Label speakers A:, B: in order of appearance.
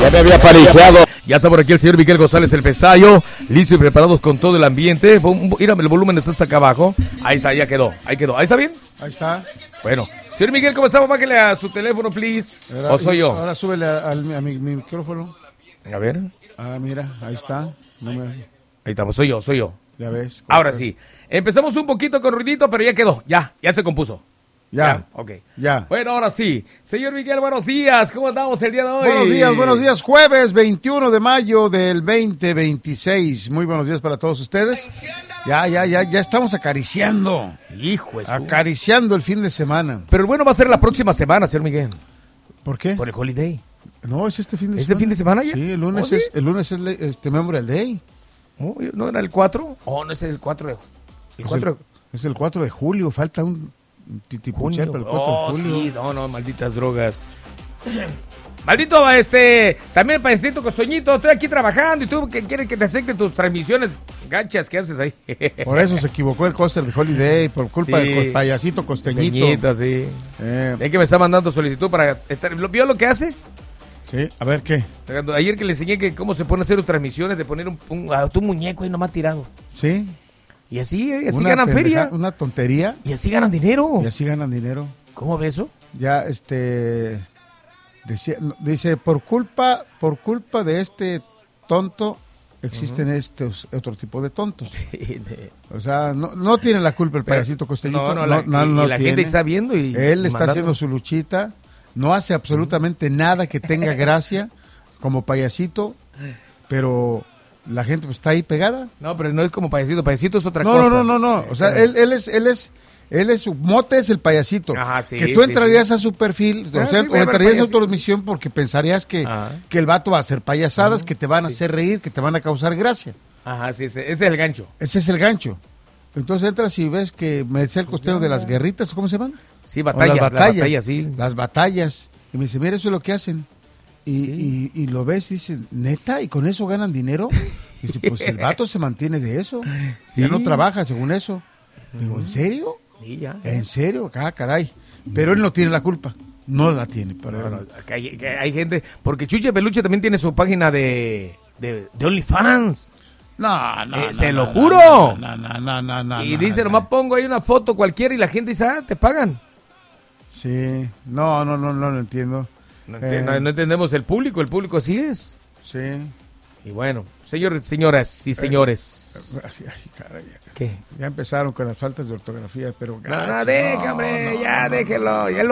A: Ya me había paniqueado.
B: Ya está por aquí el señor Miguel González, el Pesayo, listo y preparados con todo el ambiente. Mira, el volumen está hasta acá abajo. Ahí está, ya quedó, ahí quedó. ¿Ahí está bien?
C: Ahí está.
B: Bueno, señor Miguel, ¿cómo está? Bájale a su teléfono, please. ¿O soy yo?
C: Ahora súbele a mi micrófono.
B: A ver.
C: Ah, mira, ahí está.
B: Ahí estamos, soy yo.
C: Ya ves.
B: Ahora sí. Empezamos un poquito con ruidito, pero ya quedó. Ya se compuso.
C: Ya.
B: Ok.
C: Ya.
B: Bueno, ahora sí. Señor Miguel, buenos días. ¿Cómo andamos el día de hoy?
C: Buenos días. Jueves 21 de mayo del 2026. Muy buenos días para todos ustedes. Ya estamos acariciando.
B: Hijo de su...
C: Acariciando el fin de semana.
B: Pero el bueno va a ser la próxima semana, señor Miguel.
C: ¿Por qué?
B: Por el holiday.
C: No, es este fin de semana.
B: ¿Es el fin de semana ya?
C: Sí, el lunes es Memorial Day.
B: ¿No era el 4? No es el 4 de... El 4
C: es el 4 de julio, falta un titipuchal para el 4 de julio.
B: Sí, no, malditas drogas. Maldito, también payasito Costoñito, estoy aquí trabajando y tú que quieres que te acepte tus transmisiones gachas que haces ahí.
C: Por eso se equivocó el coaster de Holiday, por culpa del payasito Costeñito.
B: Sí. Es que me está mandando solicitud para estar. ¿Vio lo que hace?
C: Sí, a ver, ¿qué?
B: Ayer que le enseñé que cómo se pone a hacer sus transmisiones, de poner a tu muñeco ahí nomás tirado.
C: Sí.
B: Y así ganan feria.
C: Una tontería.
B: Y así ganan dinero.
C: ¿Cómo
B: ves eso?
C: Ya, dice, por culpa de este tonto, existen estos otro tipo de tontos. O sea, no tiene la culpa el payasito Costeñito.
B: La gente está viendo y
C: él está haciendo su luchita. No hace absolutamente nada que tenga gracia como payasito, pero la gente pues, está ahí pegada.
B: No, pero no es como payasito es otra cosa.
C: No. O sea, él es su mote es el payasito.
B: Ajá, sí,
C: que tú entrarías a su perfil, o entrarías a su transmisión porque pensarías que el vato va a hacer payasadas, que te van a hacer reír, que te van a causar gracia.
B: Ajá, sí, ese es el gancho.
C: Ese es el gancho. Entonces entras y ves que me decía el costero de las guerritas, ¿cómo se llaman?
B: Sí, batallas, sí.
C: Las batallas. Y me dice, mira, eso es lo que hacen. Y lo ves y dice, ¿neta? ¿Y con eso ganan dinero? Y dice, pues el vato se mantiene de eso. Sí. Ya no trabaja según eso. Digo, ¿en serio?
B: Sí, ya.
C: ¿En serio? Ah, caray. Pero él no tiene la culpa. No la tiene.
B: Pero hay gente... Porque Chuche Peluche también tiene su página de OnlyFans. Se lo juro. Y dice, nomás pongo ahí una foto cualquiera y la gente dice, te pagan.
C: Sí. No lo entiendo.
B: No entendemos el público así es.
C: Sí.
B: Y bueno, señoras y señores.
C: Caray,
B: ¿qué?
C: Ya empezaron con las faltas de ortografía, pero...
B: Déjalo. Ya